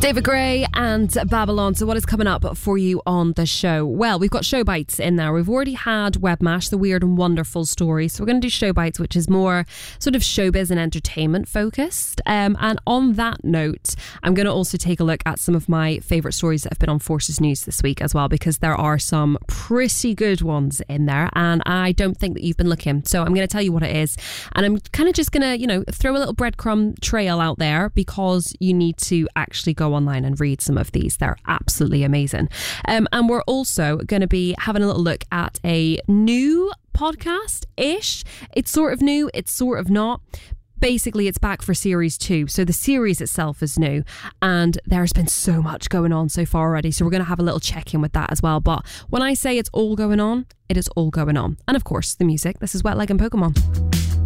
David Gray and Babylon. So what is coming up for you on the show? Well, we've got show bites in there. We've already had Webmash, the weird and wonderful story. So we're going to do show bites, which is more sort of showbiz and entertainment focused. And on that note, I'm going to also take a look at some of my favourite stories that have been on Forces News this week as well, because there are some pretty good ones in there. And I don't think that you've been looking. So I'm going to tell you what it is. And I'm kind of just going to, throw a little breadcrumb trail out there, because you need to actually go online and read some of these. They're absolutely amazing. And we're also going to be having a little look at a new podcast-ish. It's sort of new, it's sort of not. Basically, it's back for series 2. So the series itself is new, and there's been so much going on so far already. So we're going to have a little check-in with that as well. But when I say it's all going on, it is all going on. And of course, the music. This is Wet Leg and Pokemon.